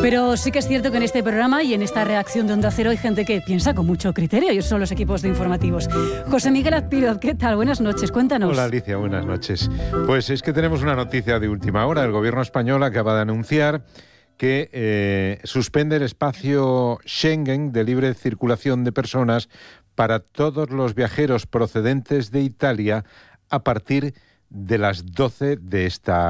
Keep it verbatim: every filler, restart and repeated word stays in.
Pero sí que es cierto que en este programa y en esta reacción de Onda Cero hay gente que piensa con mucho criterio, y esos son los equipos de informativos. José Miguel Azpiroz, ¿qué tal? Buenas noches, cuéntanos. Hola Alicia, buenas noches. Pues es que tenemos una noticia de última hora. El gobierno español acaba de anunciar que eh, suspende el espacio Schengen de libre circulación de personas para todos los viajeros procedentes de Italia a partir de las doce de esta